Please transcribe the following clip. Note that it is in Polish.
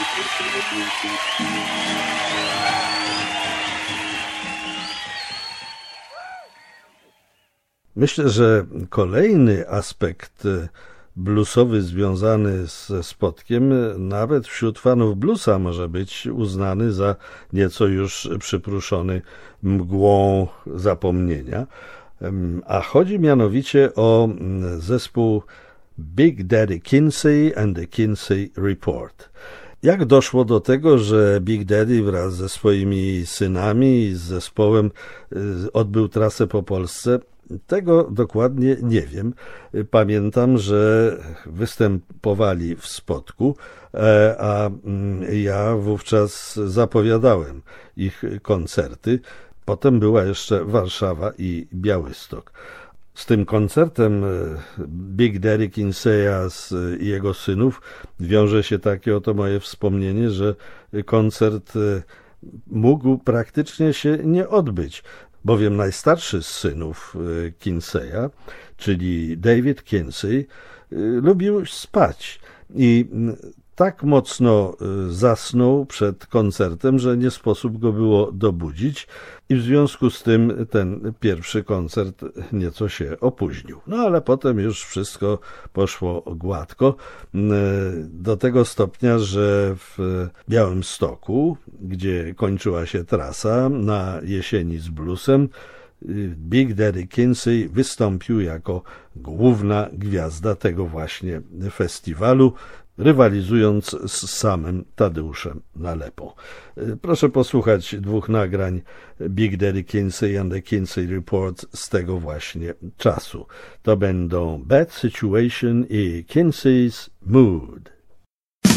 Myślę, że kolejny aspekt bluesowy związany ze spotkiem nawet wśród fanów bluesa może być uznany za nieco już przypruszony mgłą zapomnienia. A chodzi mianowicie o zespół Big Daddy Kinsey and the Kinsey Report. Jak doszło do tego, że Big Daddy wraz ze swoimi synami i z zespołem odbył trasę po Polsce? Tego dokładnie nie wiem. Pamiętam, że występowali w Spodku, a ja wówczas zapowiadałem ich koncerty. Potem była jeszcze Warszawa i Białystok. Z tym koncertem Big Daddy Kinseya i jego synów wiąże się takie oto moje wspomnienie, że koncert mógł praktycznie się nie odbyć, bowiem najstarszy z synów Kinseya, czyli David Kinsey, lubił spać i tak mocno zasnął przed koncertem, że nie sposób go było dobudzić i w związku z tym ten pierwszy koncert nieco się opóźnił. No ale potem już wszystko poszło gładko, do tego stopnia, że w Białymstoku, gdzie kończyła się trasa na Jesieni z bluesem, Big Daddy Kinsey wystąpił jako główna gwiazda tego właśnie festiwalu, rywalizując z samym Tadeuszem Nalepą. Proszę posłuchać dwóch nagrań Big Daddy Kinsey and the Kinsey Report z tego właśnie czasu. To będą Bad Situation i Kinsey's Mood.